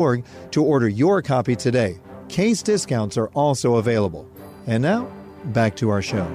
to order your copy today. Case discounts are also available. And now, back to our show.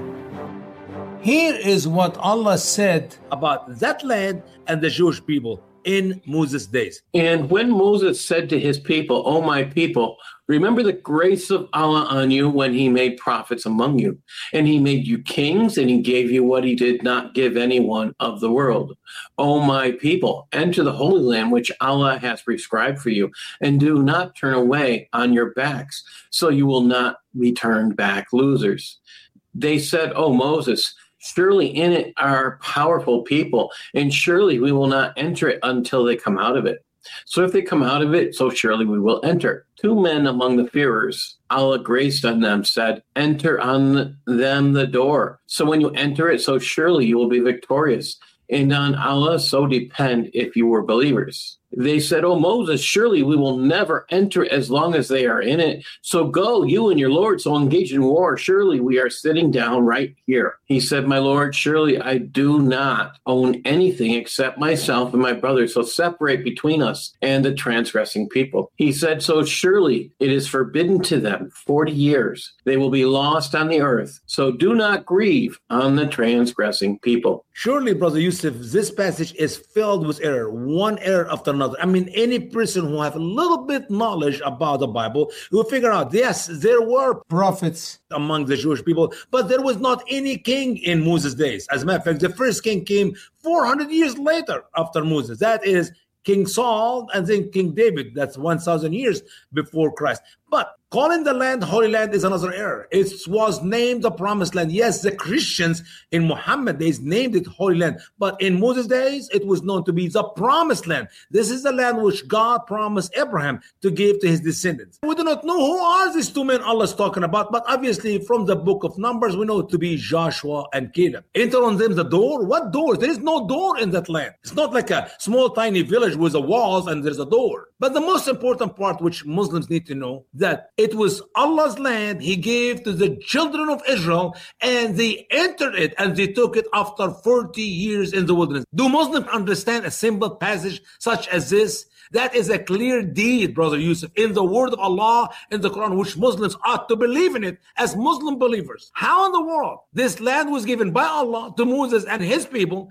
Here is what Allah said about that land and the Jewish people in Moses' days. And when Moses said to his people, "O my people, remember the grace of Allah on you when he made prophets among you, and he made you kings, and he gave you what he did not give anyone of the world. O my people, enter the Holy Land which Allah has prescribed for you, and do not turn away on your backs, so you will not be turned back losers." They said, "O Moses, surely in it are powerful people, and surely we will not enter it until they come out of it. So if they come out of it, so surely we will enter." Two men among the fearers, Allah graced on them, said, "Enter on them the door. So when you enter it, so surely you will be victorious. And on Allah so depend if you were believers." They said, "O Moses, surely we will never enter it as long as they are in it. So go, you and your Lord, so engage in war. Surely we are sitting down right here." He said, "My Lord, surely I do not own anything except myself and my brother. So separate between us and the transgressing people." He said, "So surely it is forbidden to them 40 years. They will be lost on the earth. So do not grieve on the transgressing people." Surely, Brother Yusuf, this passage is filled with error, one error after another. I mean, any person who have a little bit knowledge about the Bible will figure out, yes, there were prophets among the Jewish people, but there was not any king in Moses' days. As a matter of fact, the first king came 400 years later after Moses. That is King Saul and then King David. That's 1,000 years before Christ. But calling the land Holy Land is another error. It was named the Promised Land. Yes, the Christians in Muhammad days named it Holy Land, but in Moses' days, it was known to be the Promised Land. This is the land which God promised Abraham to give to his descendants. We do not know who are these two men Allah is talking about, but obviously from the book of Numbers, we know it to be Joshua and Caleb. Enter on them the door. What door? There is no door in that land. It's not like a small, tiny village with the walls and there's a door. But the most important part, which Muslims need to know, that it was Allah's land he gave to the children of Israel, and they entered it and they took it after 40 years in the wilderness. Do Muslims understand a simple passage such as this? That is a clear deed, Brother Yusuf, in the word of Allah in the Quran, which Muslims ought to believe in it as Muslim believers. How in the world this land was given by Allah to Moses and his people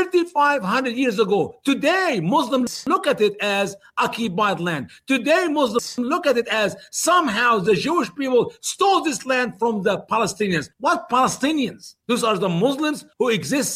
3,500 years ago? Today, Muslims look at it as occupied land. Today, Muslims look at it as somehow the Jewish people stole this land from the Palestinians. What Palestinians? Those are the Muslims who exist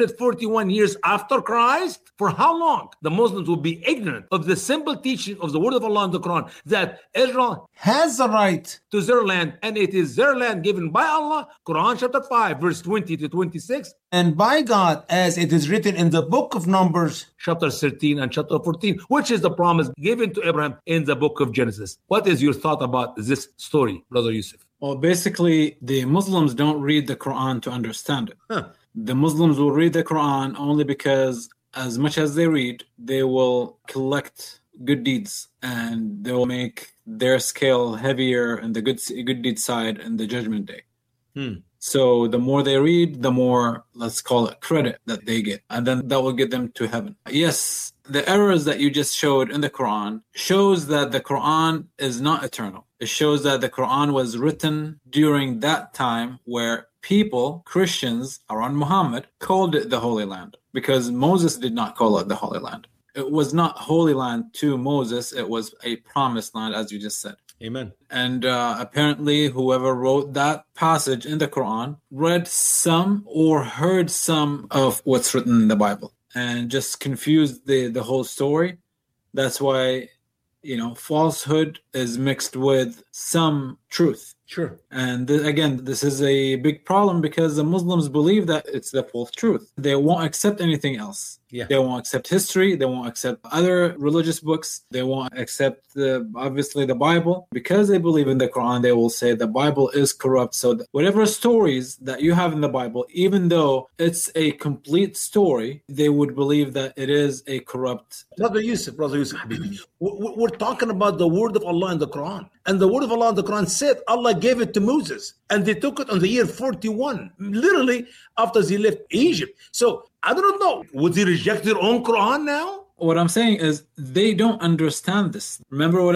641 years after Christ. For how long? The Muslims will be ignorant of the simple teaching of the word of Allah in the Quran, that Israel has the right to their land, and it is their land given by Allah, Quran chapter 5, verse 20 to 26, and by God, as it is written in the book of Numbers, chapter 13 and chapter 14, which is the promise given to Abraham in the book of Genesis. What is your thought about this story, Brother Yusuf? Well, basically, the Muslims don't read the Quran to understand it. The Muslims will read the Quran only because as much as they read, they will collect good deeds and they will make their scale heavier in the good deed side in the judgment day. So the more they read, the more, let's call it, credit that they get. And then that will get them to heaven. Yes, the errors that you just showed in the Quran shows that the Quran is not eternal. It shows that the Quran was written during that time where people, Christians around Muhammad, called it the Holy Land, because Moses did not call it the Holy Land. It was not Holy Land to Moses. It was a promised land, as you just said. Amen. And apparently whoever wrote that passage in the Quran read some or heard some of what's written in the Bible and just confused the whole story. That's why, falsehood is mixed with some truth. Sure. And again, this is a big problem because the Muslims believe that it's the full truth. They won't accept anything else. Yeah. They won't accept history. They won't accept other religious books. They won't accept, obviously, the Bible. Because they believe in the Quran, they will say the Bible is corrupt. So whatever stories that you have in the Bible, even though it's a complete story, they would believe that it is a corrupt. Brother Yusuf, Habibi, we're talking about the word of Allah in the Quran. And the word of Allah in the Quran said Allah gave it to Moses. And they took it on the year 41, literally after they left Egypt. So I don't know. Would they reject their own Quran now? What I'm saying is they don't understand this. Remember what